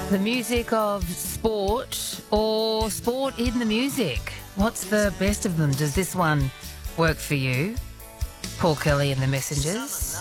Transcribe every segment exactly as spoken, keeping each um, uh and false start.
The music of sport or sport in the music? What's the best of them? Does this one work for you? Paul Kelly and the Messengers.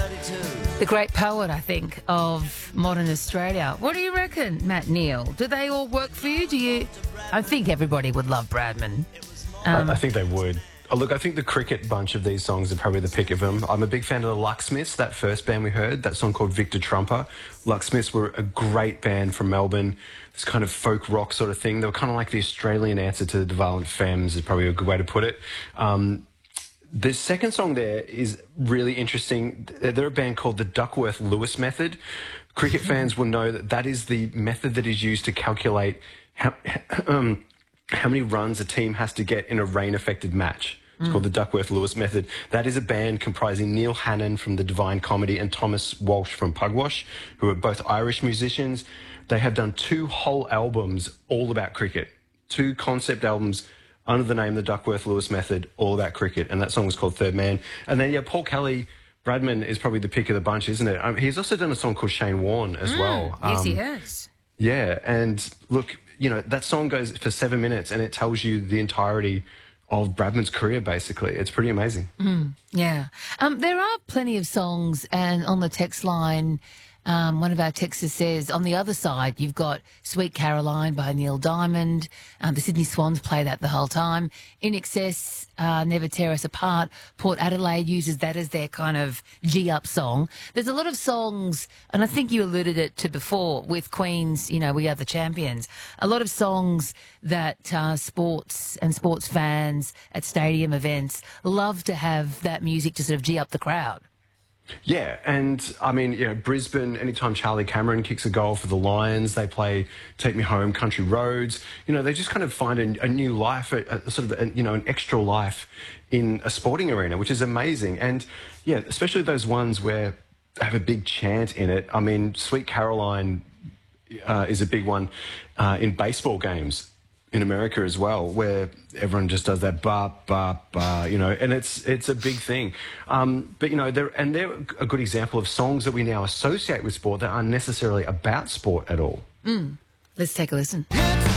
The great poet, I think, of modern Australia. What do you reckon, Matt Neal? Do they all work for you? Do you? I think everybody would love Bradman. Um, I, I think they would. Oh, look, I think the Cricket bunch of these songs are probably the pick of them. I'm a big fan of the Lucksmiths, that first band we heard, that song called Victor Trumper. Lucksmiths were a great band from Melbourne, this kind of folk rock sort of thing. They were kind of like the Australian answer to the Violent Femmes, is probably a good way to put it. Um, the second song there is really interesting. They're a band called the Duckworth-Lewis Method. Cricket fans will know that that is the method that is used to calculate how... Um, how many runs a team has to get in a rain-affected match. It's mm. called the Duckworth-Lewis Method. That is a band comprising Neil Hannon from the Divine Comedy and Thomas Walsh from Pugwash, who are both Irish musicians. They have done two whole albums all about cricket, two concept albums under the name the Duckworth-Lewis Method, all about cricket, and that song was called Third Man. And then, yeah, Paul Kelly, Bradman is probably the pick of the bunch, isn't it? Um, he's also done a song called Shane Warne as mm. well. Yes, um, he has. Yeah, and look... You know, that song goes for seven minutes and it tells you the entirety of Bradman's career, basically. It's pretty amazing. Mm, yeah. Um, there are plenty of songs, and on the text line, um, one of our texters says, on the other side, you've got Sweet Caroline by Neil Diamond. Um, the Sydney Swans play that the whole time. In Excess, uh, Never Tear Us Apart. Port Adelaide uses that as their kind of G-up song. There's a lot of songs, and I think you alluded it to before with Queen's, you know, We Are the Champions. A lot of songs that uh, sports and sports fans at stadium events love to have that music to sort of G up the crowd. Yeah, and I mean, you know, Brisbane, anytime Charlie Cameron kicks a goal for the Lions, they play Take Me Home, Country Roads. You know, they just kind of find a, a new life, a, a sort of, a, you know, an extra life in a sporting arena, which is amazing. And yeah, especially those ones where they have a big chant in it. I mean, Sweet Caroline uh, is a big one uh, in baseball games in America as well, where everyone just does that ba ba ba, you know, and it's it's a big thing. Um, but you know, they're and they're a good example of songs that we now associate with sport that aren't necessarily about sport at all. Mm. Let's take a listen.